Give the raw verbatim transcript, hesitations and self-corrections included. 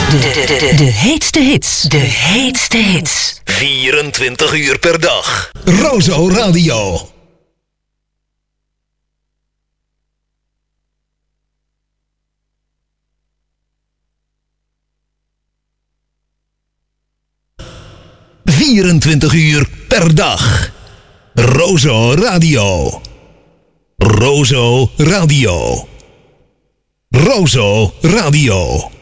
De, de, de, de heetste hits. De heetste hits. vierentwintig uur per dag. Rozo Radio. vierentwintig uur per dag. Rozo Radio. Rozo Radio. Rozo Radio.